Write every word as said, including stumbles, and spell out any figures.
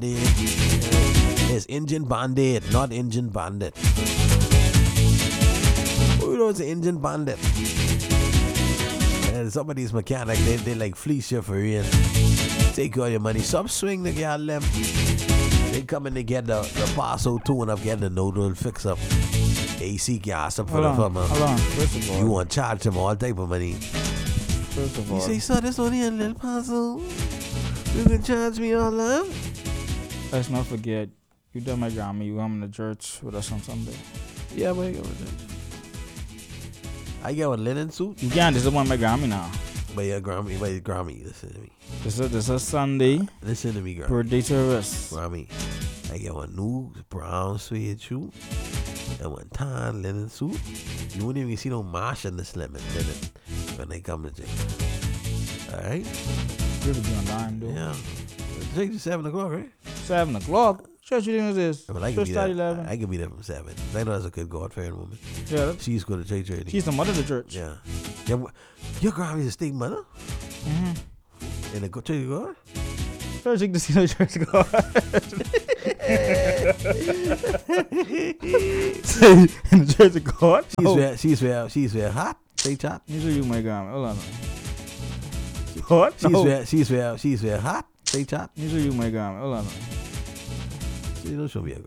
It's engine bandit, not engine bandit. Who knows the engine bandit? And some of these mechanics, they, they like fleece you for real. Take all your money. Some swing the girl them. They come in to get the, the parcel tune up, get the nodal fix up. A C gas up for Hold the on, firm. hold on. First of all, You want to charge them all type of money. First of all, You say, sir, this only a little parcel. You can charge me all up. let's not forget, you done my grandma, you coming to church with us on Sunday. Yeah, but I get with it. I get a linen suit. You can't disappoint my grandma now. But your Grammy, but your Grammy, listen to me. This is this is Sunday. Listen to me, Grammy. Birthday service. Grammy, I get one new brown suede shoe and one tan linen suit. You wouldn't even see no marsh in this lemon linen when they come to church. Alright? Really be on dime, dude. Yeah. Church is seven o'clock, right? Seven o'clock. Church meeting is this. Well, I can Church be start there. eleven. I can be there from seven. I know that's a good God-fearing woman. Yeah, that- She used to go to church early. she's the mother of the church. Yeah. yeah. Your Grammy's a state mother? Mm-hmm. In the go- church of God? Church, you can see the church go. In the church of God. She's Oh. very, she's very, she's very hot. Stay hot. You show you my grandma. Hold on. What? She's No. very, she's very, she's very hot. Stay hot. You show you my grandma. Hold on. She don't show me a girl.